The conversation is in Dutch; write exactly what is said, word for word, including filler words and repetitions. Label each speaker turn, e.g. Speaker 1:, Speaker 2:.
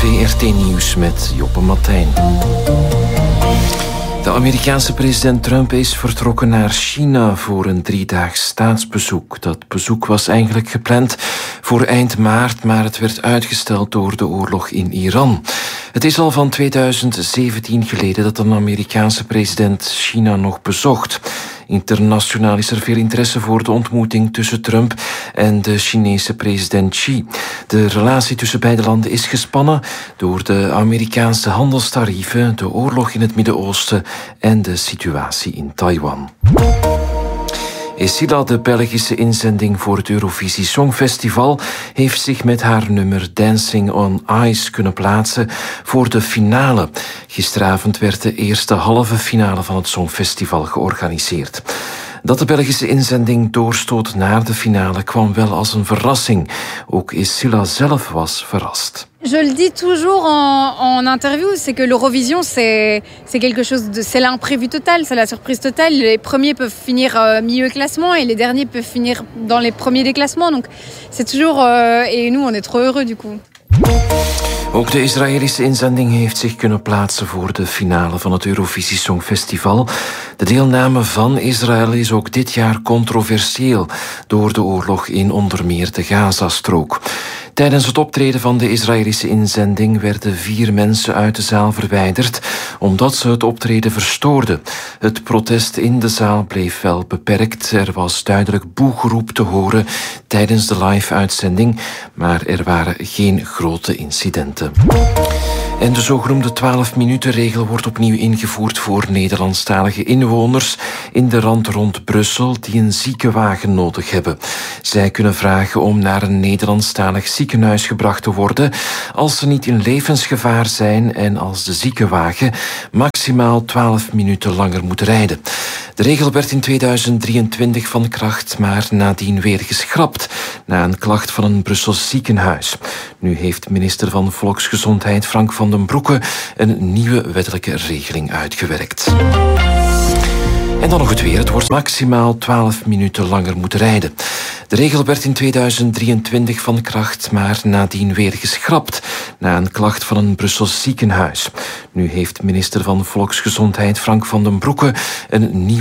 Speaker 1: V R T-nieuws met Joppe Martijn. De Amerikaanse president Trump is vertrokken naar China voor een driedaags staatsbezoek. Dat bezoek was eigenlijk gepland voor eind maart, maar het werd uitgesteld door de oorlog in Iran. Het is al van tweeduizend zeventien geleden dat een Amerikaanse president China nog bezocht. Internationaal is er veel interesse voor de ontmoeting tussen Trump en de Chinese president Xi. De relatie tussen beide landen is gespannen door de Amerikaanse handelstarieven, de oorlog in het Midden-Oosten en de situatie in Taiwan. Esila, de Belgische inzending voor het Eurovisie Songfestival, heeft zich met haar nummer Dancing on Ice kunnen plaatsen voor de finale. Gisteravond werd de eerste halve finale van het Songfestival georganiseerd. Dat de Belgische inzending doorstoot naar de finale kwam wel als een verrassing. Ook Esila zelf was verrast.
Speaker 2: Je le dis toujours en, en interview, c'est que l'Eurovision, c'est, c'est quelque chose de, c'est l'imprévu total, c'est la surprise totale. Les premiers peuvent finir euh, milieu classement et les derniers peuvent finir dans les premiers des classements. Donc c'est toujours, euh, et nous on est trop heureux du coup.
Speaker 1: Ook de Israëlische inzending heeft zich kunnen plaatsen voor de finale van het Eurovisie Songfestival. De deelname van Israël is ook dit jaar controversieel door de oorlog in onder meer de Gazastrook. Tijdens het optreden van de Israëlische inzending werden vier mensen uit de zaal verwijderd omdat ze het optreden verstoorden. Het protest in de zaal bleef wel beperkt. Er was duidelijk boegeroep te horen tijdens de live-uitzending, maar er waren geen grote incidenten. En de zogenoemde twaalf-minuten-regel wordt opnieuw ingevoerd voor Nederlandstalige inwoners in de rand rond Brussel die een ziekenwagen nodig hebben. Zij kunnen vragen om naar een Nederlandstalig ziekenhuis gebracht te worden als ze niet in levensgevaar zijn en als de ziekenwagen maximaal twaalf minuten langer moet rijden. De regel werd in tweeduizend drieëntwintig van kracht, maar nadien weer geschrapt na een klacht van een Brussels ziekenhuis. Nu heeft minister van Volksgezondheid Frank van den Broeke een nieuwe wettelijke regeling uitgewerkt. En dan nog het weer. Het wordt maximaal twaalf minuten langer moeten rijden. De regel werd in tweeduizend drieëntwintig van kracht, maar nadien weer geschrapt na een klacht van een Brussels ziekenhuis. Nu heeft minister van Volksgezondheid Frank van den Broeke een nieuwe